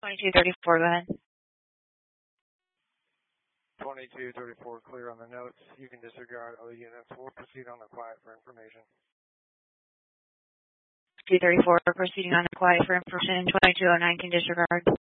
2234, go ahead. 2234, clear on the notes. You can disregard other units. We'll proceed on the quiet for information. 234, proceeding on the quiet for information. 2209 can disregard.